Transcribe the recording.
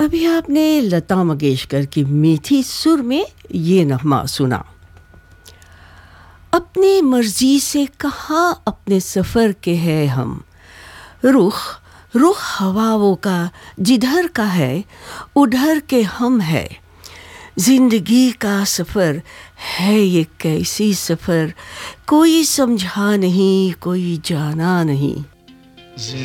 अभी आपने लता मंगेशकर की मीठी सुर में ये नगमा सुना। अपनी मर्जी से कहाँ अपने सफ़र के हैं हम, रुख हवाओं का जिधर का है उधर के हम है। जिंदगी का सफ़र है ये कैसी सफ़र, कोई समझा नहीं कोई जाना नहीं।